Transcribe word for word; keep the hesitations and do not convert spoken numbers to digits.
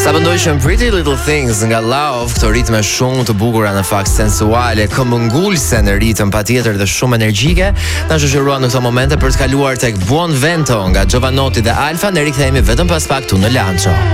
Sa mendoj që në Pretty Little Things nga Love, këto ritme shumë të bukura në fakt sensuale, këmbëngulse në ritëm patjetër dhe shumë energjike, na shoqëruan në këto momente për të kaluar tek Buon Vento nga Jovanotti dhe Alfa. Ne rikthehemi vetëm pas pak tu në Lancho.